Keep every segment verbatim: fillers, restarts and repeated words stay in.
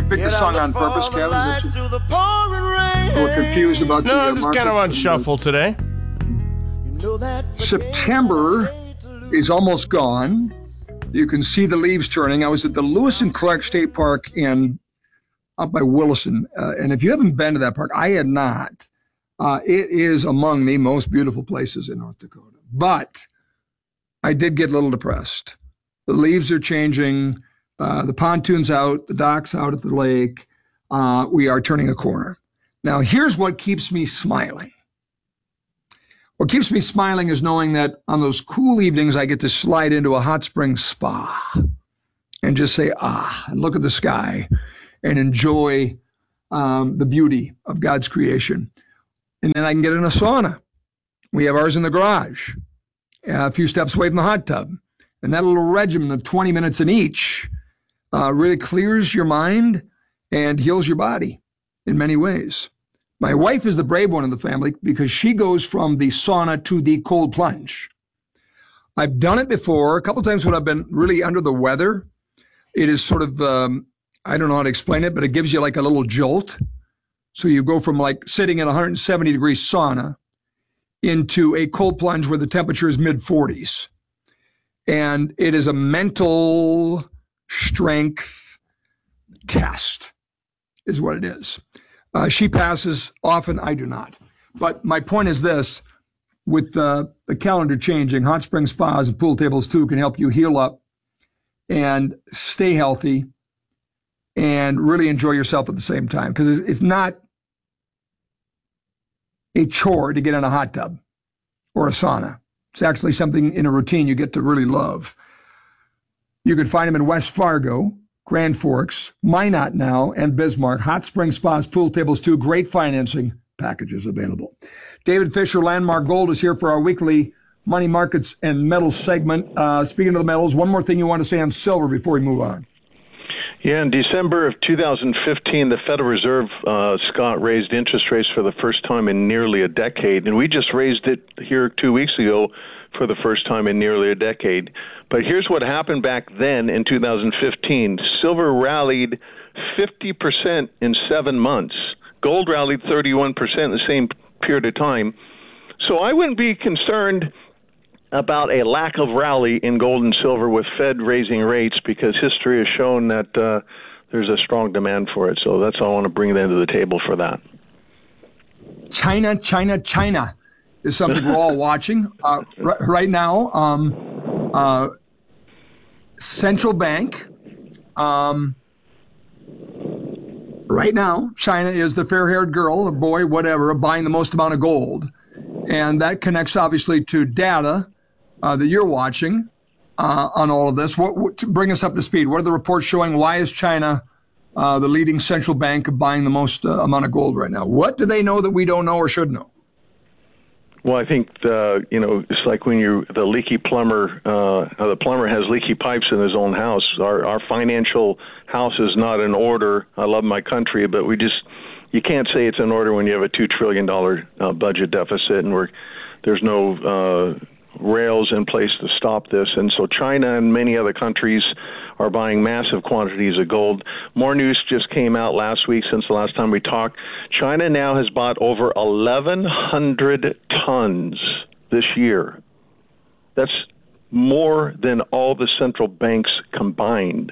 picked the song on purpose, Kevin? A little confused about no, the I'm just kind of on shuffle today. September is almost gone. You can see the leaves turning. I was at the Lewis and Clark State Park in up by Williston, uh, and if you haven't been to that park, I had not. Uh, it is among the most beautiful places in North Dakota. But I did get a little depressed. The leaves are changing. Uh, the pontoon's out. The dock's out at the lake. Uh, we are turning a corner. Now, here's what keeps me smiling. What keeps me smiling is knowing that on those cool evenings, I get to slide into a hot spring spa and just say, ah, and look at the sky and enjoy um, the beauty of God's creation. And then I can get in a sauna. We have ours in the garage, uh, a few steps away from the hot tub. And that little regimen of twenty minutes in each uh, really clears your mind and heals your body in many ways. My wife is the brave one in the family because she goes from the sauna to the cold plunge. I've done it before a couple of times when I've been really under the weather. It is sort of, um, I don't know how to explain it, but it gives you like a little jolt. So you go from like sitting in a one hundred seventy degree sauna into a cold plunge where the temperature is mid forties. And it is a mental strength test is what it is. Uh, she passes often, I do not. But my point is this, with uh, the calendar changing, hot spring spas and pool tables too can help you heal up and stay healthy and really enjoy yourself at the same time. Because it's, it's not a chore to get in a hot tub or a sauna. It's actually something in a routine you get to really love. You can find them in West Fargo, Grand Forks, Minot now, and Bismarck. Hot spring spas, pool tables too. Great financing packages available. David Fisher, Landmark Gold, is here for our weekly money markets and metals segment. Uh, speaking of the metals, one more thing you want to say on silver before we move on. Yeah, in December of two thousand fifteen, the Federal Reserve, uh, Scott, raised interest rates for the first time in nearly a decade, and we just raised it here two weeks ago for the first time in nearly a decade. But here's what happened back then in two thousand fifteen. Silver rallied fifty percent in seven months. Gold rallied thirty-one percent in the same period of time. So I wouldn't be concerned about a lack of rally in gold and silver with Fed raising rates, because history has shown that uh, there's a strong demand for it. So that's all I want to bring that to the table for that. China, China, China is something we're all watching uh, r- right now. Um, uh, central bank, um, right now, China is the fair-haired girl or boy, whatever, buying the most amount of gold. And that connects obviously to data uh, that you're watching uh, on all of this. What, what, to bring us up to speed, what are the reports showing? Why is China uh, the leading central bank of buying the most uh, amount of gold right now? What do they know that we don't know or should know? Well, I think, uh, you know, it's like when you the leaky plumber, uh, the plumber has leaky pipes in his own house. Our, our financial house is not in order. I love my country, but we just, you can't say it's in order when you have a two trillion dollars uh, budget deficit and we're, there's no uh, rails in place to stop this. And so China and many other countries are buying massive quantities of gold. More news just came out last week since the last time we talked. China now has bought over eleven hundred tons this year. That's more than all the central banks combined.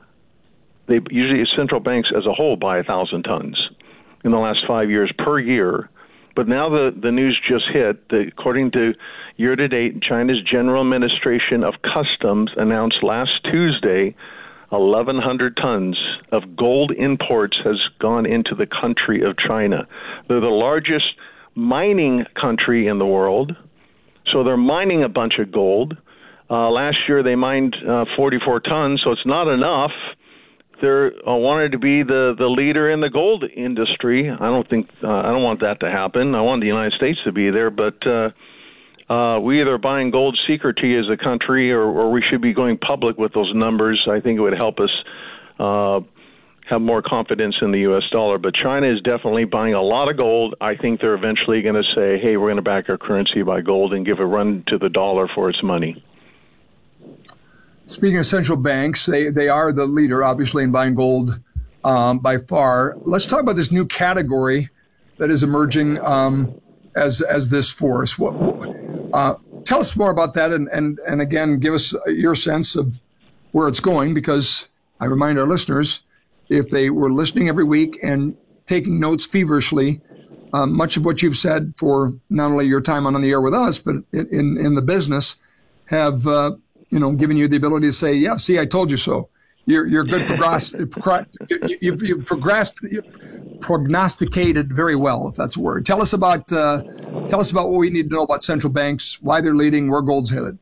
They usually, central banks as a whole buy one thousand tons in the last five years per year. But now the, the news just hit that according to year-to-date, China's General Administration of Customs announced last Tuesday eleven hundred tons of gold imports has gone into the country of China. They're the largest mining country in the world, so they're mining a bunch of gold. Uh, last year they mined uh, forty-four tons, so it's not enough. They uh, wanted to be the, the leader in the gold industry. I don't think uh, I don't want that to happen. I want the United States to be there, but uh, uh, we either are buying gold secretly as a country, or, or we should be going public with those numbers. I think it would help us uh, have more confidence in the U S dollar. But China is definitely buying a lot of gold. I think they're eventually going to say, "Hey, we're going to back our currency by gold and give a run to the dollar for its money." Speaking of central banks, they, they are the leader, obviously, in buying gold um, by far. Let's talk about this new category that is emerging um, as as this force. What, uh, tell us more about that, and, and, and again, give us your sense of where it's going, because I remind our listeners, if they were listening every week and taking notes feverishly, um, much of what you've said for not only your time on the air with us, but in, in the business, have uh, you know given you the ability to say, yeah, see, I told you so. You're you're good progress. you, you've you've progressed, you've prognosticated very well, if that's a word. Tell us about uh, tell us about what we need to know about central banks, why they're leading, where gold's headed.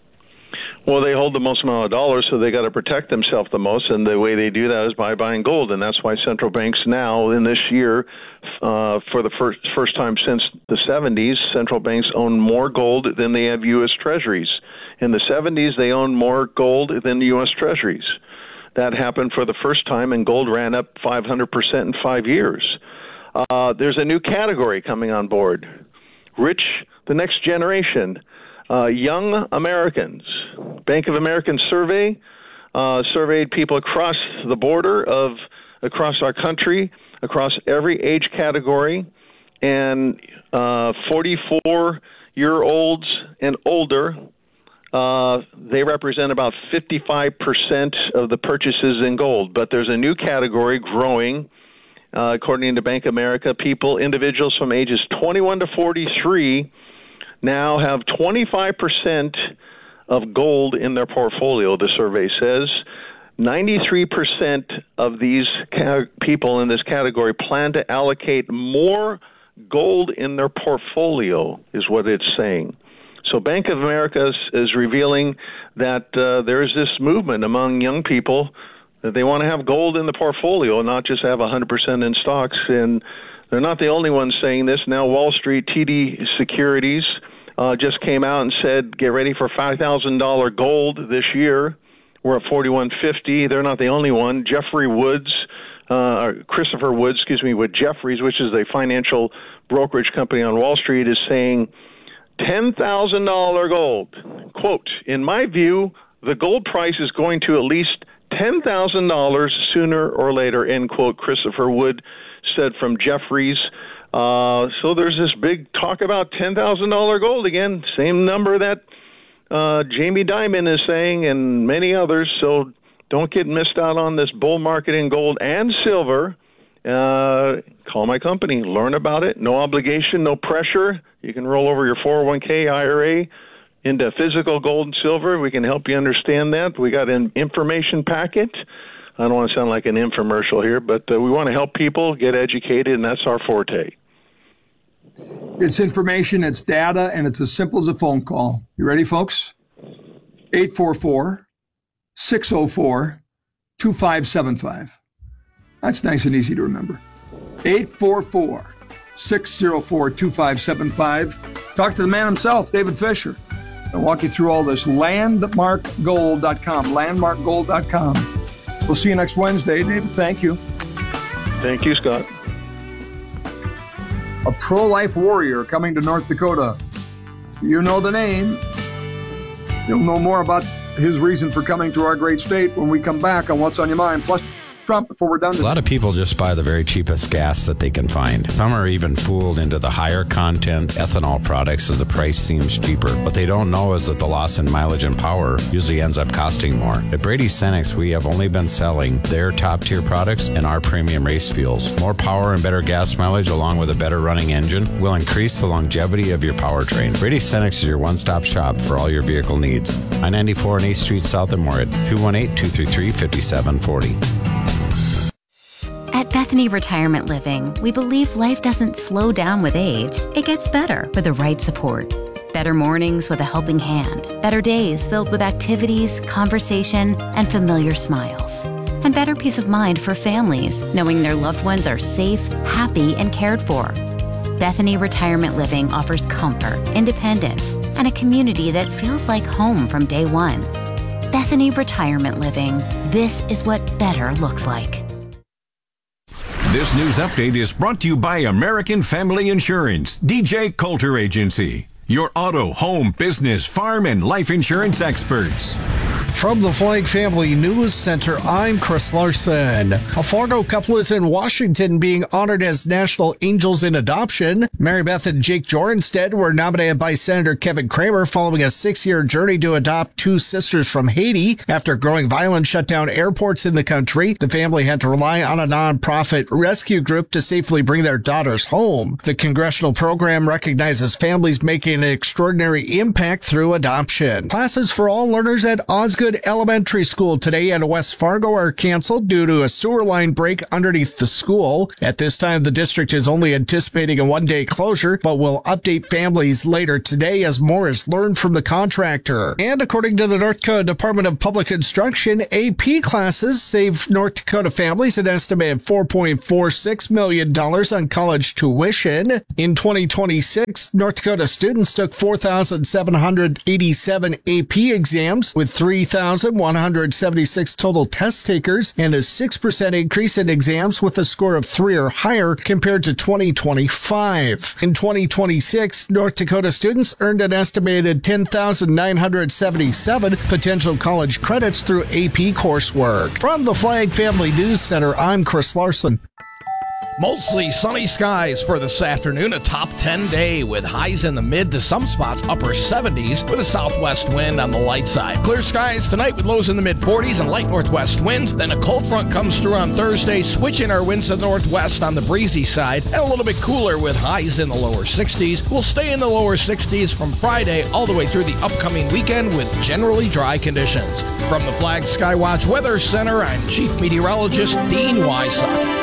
Well, they hold the most amount of dollars, so they got to protect themselves the most, and the way they do that is by buying gold, and that's why central banks now, in this year, uh, for the first first time since the seventies, central banks own more gold than they have U S Treasuries. In the seventies, they owned more gold than the U S Treasuries. That happened for the first time, and gold ran up five hundred percent in five years. Uh, there's a new category coming on board. Rich, the next generation, uh, young Americans. Bank of America survey uh, surveyed people across the border of across our country, across every age category, and uh, forty-four-year-olds and older. Uh, they represent about fifty-five percent of the purchases in gold. But there's a new category growing, uh, according to Bank of America. People, individuals from ages twenty-one to forty-three now have twenty-five percent of gold in their portfolio, the survey says. ninety-three percent of these ca- people in this category plan to allocate more gold in their portfolio, is what it's saying. So Bank of America is, is revealing that uh, there is this movement among young people that they want to have gold in the portfolio, not just have one hundred percent in stocks. And they're not the only ones saying this. Now Wall Street, T D Securities, uh, just came out and said, get ready for five thousand dollars gold this year. We're at forty-one fifty. They're not the only one. Jeffrey Woods, uh, Christopher Woods, excuse me, with Jefferies, which is a financial brokerage company on Wall Street, is saying ten thousand dollars gold. Quote, in my view, the gold price is going to at least ten thousand dollars sooner or later, end quote, Christopher Wood said from Jefferies. Uh, so there's this big talk about ten thousand dollars gold again, same number that uh, Jamie Dimon is saying and many others. So don't get missed out on this bull market in gold and silver. Uh, call my company, learn about it. No obligation, no pressure. You can roll over your four oh one k I R A into physical gold and silver. We can help you understand that. We got an information packet. I don't want to sound like an infomercial here, but uh, we want to help people get educated, and that's our forte. It's information, it's data, and it's as simple as a phone call. You ready, folks? eight four four, six oh four, two five seven five. That's nice and easy to remember. eight four four, six oh four, two five seven five. Talk to the man himself, David Fisher. I'll walk you through all this. landmark gold dot com. landmark gold dot com. We'll see you next Wednesday. David, thank you. Thank you, Scott. A pro-life warrior coming to North Dakota. You know the name. You'll know more about his reason for coming to our great state when we come back on What's on Your Mind. Plus, Trump before we're done. A lot of people just buy the very cheapest gas that they can find. Some are even fooled into the higher content ethanol products as the price seems cheaper. What they don't know is that the loss in mileage and power usually ends up costing more. At Brady Cenex, we have only been selling their top tier products and our premium race fuels. More power and better gas mileage along with a better running engine will increase the longevity of your powertrain. Brady Cenex is your one-stop shop for all your vehicle needs. I ninety-four and eighth Street South in Moorhead, two one eight, two three three, five seven four zero. At Bethany Retirement Living, we believe life doesn't slow down with age. It gets better with the right support. Better mornings with a helping hand. Better days filled with activities, conversation, and familiar smiles. And better peace of mind for families, knowing their loved ones are safe, happy, and cared for. Bethany Retirement Living offers comfort, independence, and a community that feels like home from day one. Bethany Retirement Living. This is what better looks like. This news update is brought to you by American Family Insurance, D J Coulter Agency, your auto, home, business, farm, and life insurance experts. From the Flag Family News Center, I'm Chris Larson. A Fargo couple is in Washington being honored as National Angels in Adoption. Mary Beth and Jake Jorenstead were nominated by Senator Kevin Cramer following a six-year journey to adopt two sisters from Haiti. After growing violence shut down airports in the country, the family had to rely on a nonprofit rescue group to safely bring their daughters home. The congressional program recognizes families making an extraordinary impact through adoption. Classes for all learners at Osgood Elementary School today in West Fargo are canceled due to a sewer line break underneath the school. At this time, the district is only anticipating a one-day closure, but will update families later today as more is learned from the contractor. And according to the North Dakota Department of Public Instruction, A P classes saved North Dakota families an estimated four point four six million dollars on college tuition. In twenty twenty-six, North Dakota students took four thousand seven hundred eighty-seven A P exams with three thousand one hundred seventy-six total test takers and a six percent increase in exams with a score of three or higher compared to twenty twenty-five. In twenty twenty-six, North Dakota students earned an estimated ten thousand nine hundred seventy-seven potential college credits through A P coursework. From the Flag Family News Center, I'm Chris Larson. Mostly sunny skies for this afternoon, a top ten day with highs in the mid to some spots upper seventies with a southwest wind on the light side. Clear skies tonight with lows in the mid forties and light northwest winds. Then a cold front comes through on Thursday, switching our winds to the northwest on the breezy side and a little bit cooler with highs in the lower sixties. We'll stay in the lower sixties from Friday all the way through the upcoming weekend with generally dry conditions. From the Flag Skywatch Weather Center, I'm Chief Meteorologist Dean Wysok.